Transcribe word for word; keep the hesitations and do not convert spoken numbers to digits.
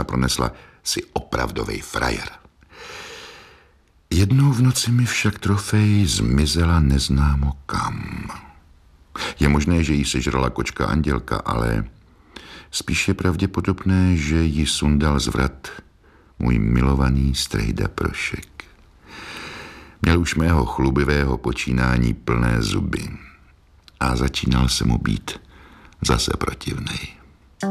pronesla, si opravdovej frajer. Jednou v noci mi však trofej zmizela neznámo kam. Je možné, že jí sežrala kočka Andělka, ale spíš je pravděpodobné, že ji sundal z vrat můj milovaný strejda Prošek. Měl už mého chlubivého počínání plné zuby a začínal se mu být zase protivnej.